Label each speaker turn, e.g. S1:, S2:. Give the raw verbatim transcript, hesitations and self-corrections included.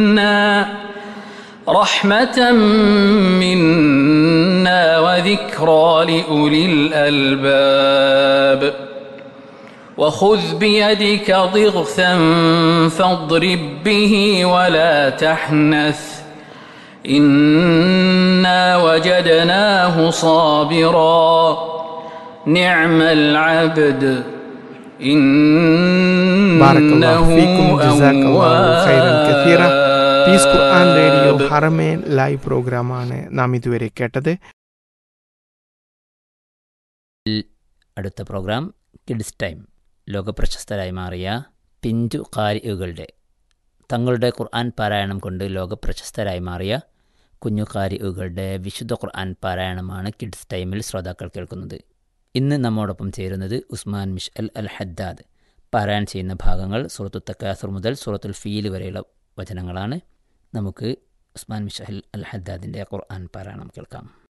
S1: رحمة منا وذكرى لأولي الألباب وخذ بيدك ضغثا فاضرب به ولا تحنث إنا وجدناه صابرا نعم العبد إنه أواب.
S2: Piece ഖുർആൻ radio ഹറമേൻ live പ്രോഗ്രാമാണ് നാം ഇതുവരെ കേട്ടത്.
S3: അടുത്ത പ്രോഗ്രാം കിഡ്സ് ടൈം. ലോകപ്രശസ്തരായി മാറിയ പിഞ്ചു ഖാരിഉകളുടെ തങ്ങളുടെ ഖുർആൻ പാരായണം കൊണ്ട് ലോകപ്രശസ്തരായി മാറിയ കുഞ്ഞു ഖാരിഉകളുടെ വിശുദ്ധ ഖുർആൻ പാരായണമാണ് കിഡ്സ് ടൈമിൽ ശ്രോതാക്കൾ കേൾക്കുന്നത്. ഇന്ന് നമ്മോടൊപ്പം ചേരുന്നത് ഉസ്മാൻ മിഷ്അൽ അൽ ഹദ്ദാദ്. പാരായണം ചെയ്യുന്ന ഭാഗങ്ങൾ സൂറത്തുൽ തകാസുർ മുതൽ സൂറത്തുൽ ഫീൽ വരെയുള്ള വചനങ്ങളാണ്. നമുക്ക് ഉസ്മാൻ മിഷ്അൽ അൽ ഹദ്ദാദിൻ്റെ ഖുർആൻ പാരായണം കേൾക്കാം.